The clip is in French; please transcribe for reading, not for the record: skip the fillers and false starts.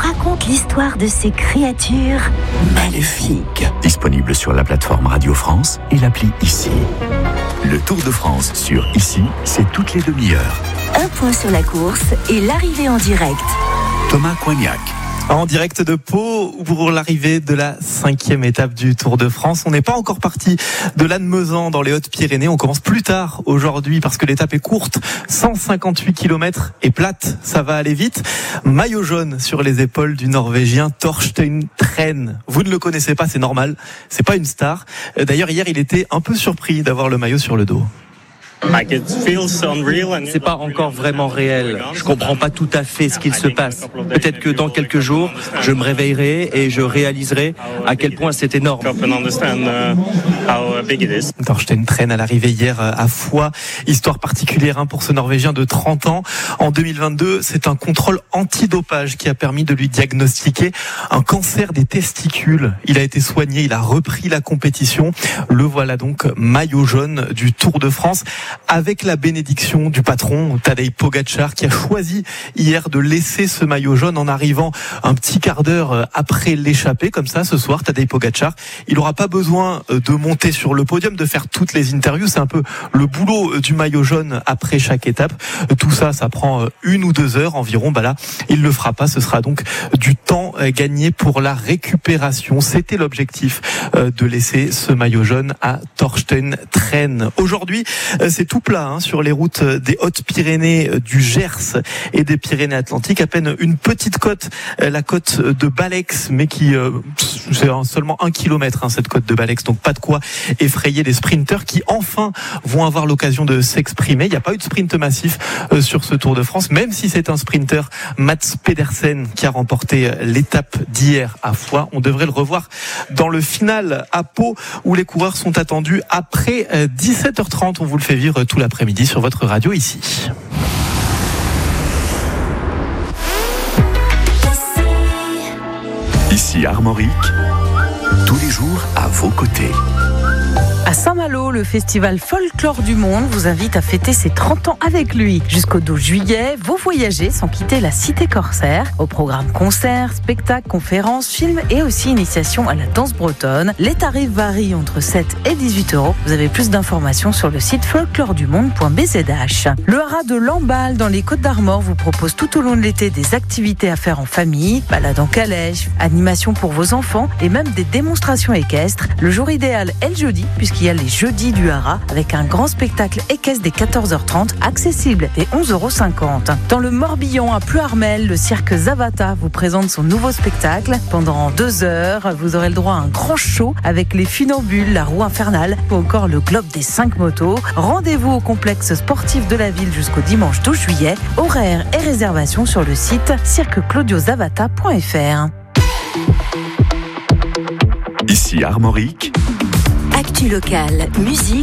raconte l'histoire de ces créatures maléfiques. Disponible sur la plateforme Radio France et l'appli Ici. Le Tour de France sur Ici, c'est toutes les demi-heures. Un point sur la course et l'arrivée en direct. Thomas Coignac. En direct de Pau pour l'arrivée de la 5e étape du Tour de France. On n'est pas encore parti de Lannemezan dans les Hautes-Pyrénées. On commence plus tard aujourd'hui parce que l'étape est courte. 158 km et plate. Ça va aller vite. Maillot jaune sur les épaules du Norvégien Torstein Tren. Vous ne le connaissez pas, c'est normal. C'est pas une star. D'ailleurs, hier, il était un peu surpris d'avoir le maillot sur le dos. C'est pas encore vraiment réel. Je comprends pas tout à fait ce qu'il se passe. Peut-être que dans quelques jours, je me réveillerai et je réaliserai à quel point c'est énorme. Torstein Tren à l'arrivée hier à Foix. Histoire particulière pour ce Norvégien de 30 ans. En 2022, c'est un contrôle antidopage qui a permis de lui diagnostiquer un cancer des testicules. Il a été soigné, il a repris la compétition. Le voilà donc maillot jaune du Tour de France, avec la bénédiction du patron Tadej Pogačar, qui a choisi hier de laisser ce maillot jaune en arrivant un petit quart d'heure après l'échappée. Comme ça, ce soir, Tadej Pogačar, il n'aura pas besoin de monter sur le podium, de faire toutes les interviews. C'est un peu le boulot du maillot jaune après chaque étape. Tout ça, ça prend 1 ou 2 heures environ. Là, il le fera pas. Ce sera donc du temps gagné pour la récupération. C'était l'objectif de laisser ce maillot jaune à Torstein Tren. Aujourd'hui, c'est tout plat sur les routes des Hautes-Pyrénées, du Gers et des Pyrénées-Atlantiques. À peine une petite côte, la côte de Balex, mais qui c'est seulement 1 kilomètre cette côte de Balex, donc pas de quoi effrayer les sprinteurs qui enfin vont avoir l'occasion de s'exprimer. Il n'y a pas eu de sprint massif sur ce Tour de France, même si c'est un sprinter, Mats Pedersen, qui a remporté l'étape d'hier à Foix. On devrait le revoir dans le final à Pau, où les coureurs sont attendus après 17h30. On vous le fait vivre tout l'après-midi sur votre radio Ici. Ici Armorique, tous les jours à vos côtés. À Saint-Malo, le festival Folklore du Monde vous invite à fêter ses 30 ans avec lui. Jusqu'au 12 juillet, vous voyagez sans quitter la cité corsaire. Au programme concerts, spectacles, conférences, films et aussi initiation à la danse bretonne. Les tarifs varient entre 7 et 18 €. Vous avez plus d'informations sur le site folkloredumonde.bzh. Le haras de Lamballe dans les Côtes-d'Armor vous propose tout au long de l'été des activités à faire en famille, balades en calèche, animations pour vos enfants et même des démonstrations équestres. Le jour idéal est le jeudi, puisqu'il y a les jeudis du haras avec un grand spectacle équestre dès 14h30, accessible dès 11,50 €. Dans le Morbihan à Plouarmel, le cirque Zavata vous présente son nouveau spectacle. Pendant 2 heures, vous aurez le droit à un grand show avec les funambules, la roue infernale ou encore le globe des 5 motos. Rendez-vous au complexe sportif de la ville jusqu'au dimanche 12 juillet. Horaires et réservations sur le site cirqueclaudiozavata.fr. Ici Armorique. Actu locale, musique.